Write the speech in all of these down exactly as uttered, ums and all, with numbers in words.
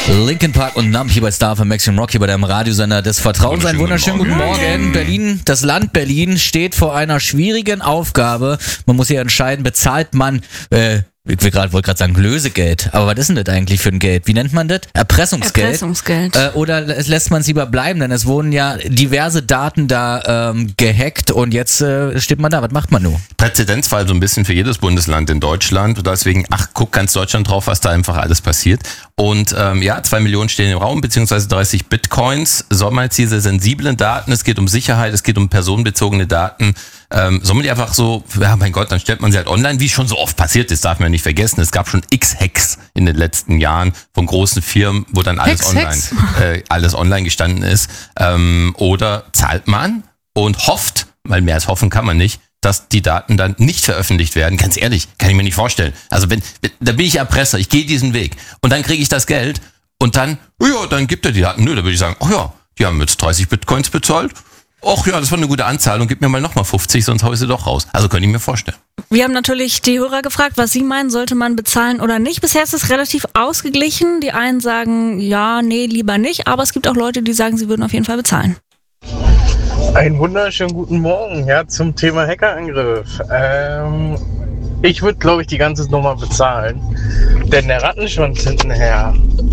Linkin Park und Numb hier bei Star von Maximum Rock, hier bei deinem Radiosender des Vertrauens. Einen wunderschönen guten Morgen. Berlin, das Land Berlin steht vor einer schwierigen Aufgabe. Man muss hier entscheiden, bezahlt man, äh, ich will grad, wollte gerade sagen Lösegeld, aber was ist denn das eigentlich für ein Geld? Wie nennt man das? Erpressungsgeld. Erpressungsgeld. Äh, oder lässt man es lieber bleiben, denn es wurden ja diverse Daten da ähm, gehackt und jetzt äh, steht man da. Was macht man nun? Präzedenzfall so ein bisschen für jedes Bundesland in Deutschland. Und deswegen, ach, guck ganz Deutschland drauf, was da einfach alles passiert. Und ähm, ja, zwei Millionen stehen im Raum, beziehungsweise dreißig Bitcoins. Soll man jetzt diese sensiblen Daten, es geht um Sicherheit, es geht um personenbezogene Daten, ähm, soll man die einfach so, ja mein Gott, dann stellt man sie halt online, wie schon so oft passiert ist, darf man ja nicht vergessen. Es gab schon X-Hacks in den letzten Jahren von großen Firmen, wo dann alles Hex, online, Hex. äh, alles online gestanden ist. Ähm, oder zahlt man und hofft, weil mehr als hoffen kann man nicht, dass die Daten dann nicht veröffentlicht werden. Ganz ehrlich, kann ich mir nicht vorstellen. Also wenn, da bin ich Erpresser, ich gehe diesen Weg und dann kriege ich das Geld und dann, ja, dann gibt er die Daten. Nö, da würde ich sagen, ach ja, die haben jetzt dreißig Bitcoins bezahlt. Ach ja, das war eine gute Anzahl und gib mir mal nochmal fünfzig, sonst hau ich sie doch raus. Also könnte ich mir vorstellen. Wir haben natürlich die Hörer gefragt, was sie meinen, sollte man bezahlen oder nicht. Bisher ist es relativ ausgeglichen. Die einen sagen, ja, nee, lieber nicht. Aber es gibt auch Leute, die sagen, sie würden auf jeden Fall bezahlen. Einen wunderschönen guten Morgen, ja, zum Thema Hackerangriff. Ähm, ich würde, glaube ich, die ganze Nummer bezahlen. Denn der Rattenschwanz hintenher,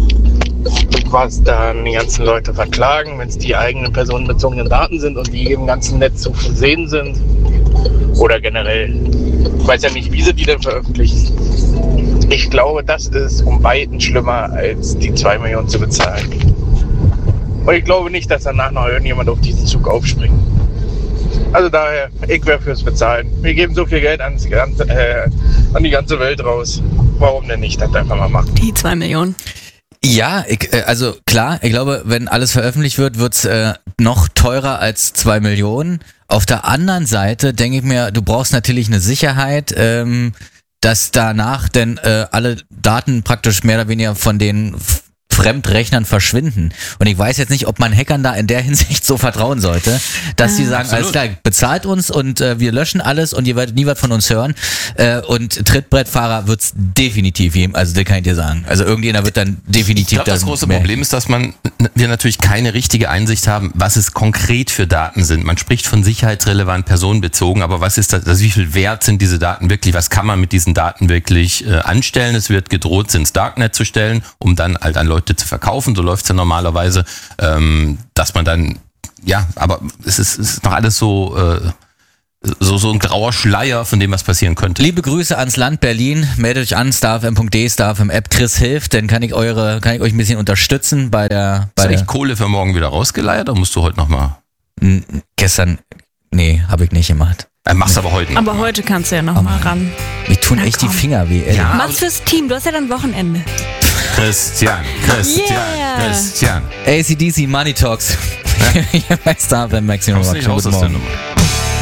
was dann die ganzen Leute verklagen, wenn es die eigenen personenbezogenen Daten sind und die im ganzen Netz zu sehen sind. Oder generell. Ich weiß ja nicht, wie sie die denn veröffentlichen. Ich glaube, das ist um Weiten schlimmer, als die zwei Millionen zu bezahlen. Und ich glaube nicht, dass danach noch irgendjemand auf diesen Zug aufspringt. Also daher, ich wäre fürs Bezahlen. Wir geben so viel Geld an, äh, an die ganze Welt raus. Warum denn nicht das einfach mal machen? Die zwei Millionen. Ja, ich, äh, also klar, ich glaube, wenn alles veröffentlicht wird, wird's äh, noch teurer als zwei Millionen. Auf der anderen Seite denke ich mir, du brauchst natürlich eine Sicherheit, ähm, dass danach denn äh, alle Daten praktisch mehr oder weniger von den F- Fremdrechnern verschwinden. Und ich weiß jetzt nicht, ob man Hackern da in der Hinsicht so vertrauen sollte, dass sie sagen, Absolut. alles klar, bezahlt uns und äh, wir löschen alles und ihr werdet nie was von uns hören. Äh, und Trittbrettfahrer wird's definitiv geben, also das kann ich dir sagen. Also irgendjemand wird dann definitiv... Ich glaube, das große mehr- Problem ist, dass man wir natürlich keine richtige Einsicht haben, was es konkret für Daten sind. Man spricht von sicherheitsrelevant, personenbezogen, aber was ist das, also wie viel wert sind diese Daten wirklich? Was kann man mit diesen Daten wirklich äh, anstellen? Es wird gedroht, sie ins Darknet zu stellen, um dann halt an Leute zu verkaufen. So läuft's ja normalerweise, ähm, dass man dann, ja, aber es ist, es ist noch alles so... Äh, So, so ein grauer Schleier von dem, was passieren könnte. Liebe Grüße ans Land Berlin. Meldet euch an, starfm punkt de, starfm App. Chris hilft, dann kann ich eure, kann ich euch ein bisschen unterstützen bei der, bei Hast du der, eigentlich Kohle für morgen wieder rausgeleiert oder musst du heute nochmal? n- gestern, nee, habe ich nicht gemacht. Äh, machst aber heute noch. Aber heute kannst du ja noch Oh mal Mann. ran. Mir tun Na echt komm. die Finger weh, ey. Ja. Mach's fürs Team, du hast ja dann Wochenende. Christian, Christian, Yeah. Christian. A C D C Money Talks. Hier bei starfm Maximum Kommst Rock. nicht raus Guten aus der Morgen. Nummer.